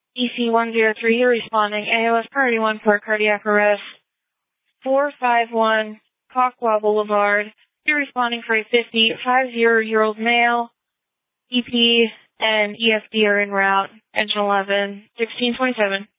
EC103, you're responding. AOS priority 1 for cardiac arrest. 451 Cockwell Boulevard. You're responding for a 50-year-old male. EP and EFD are en route. Engine 11, 1627.